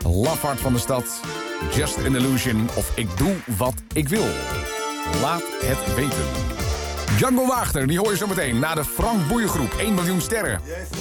Lafaard van de stad, Just an Illusion of Ik doe wat ik wil. Laat het weten. Django Wagner, die hoor je zo meteen na de Frank Boeien groep. 1 miljoen sterren.